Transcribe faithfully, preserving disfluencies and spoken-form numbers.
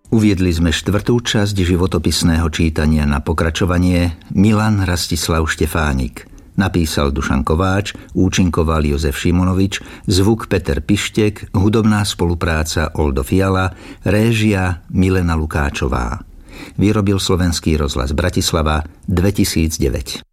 Uviedli sme štvrtú časť životopisného čítania. Na pokračovanie Milan Rastislav Štefánik. Napísal Dušan Kováč, účinkoval Jozef Šimonovič, zvuk Peter Pištek, hudobná spolupráca Oldo Fiala, réžia Milena Lukáčová. Vyrobil Slovenský rozhlas Bratislava dvetisícdeväť.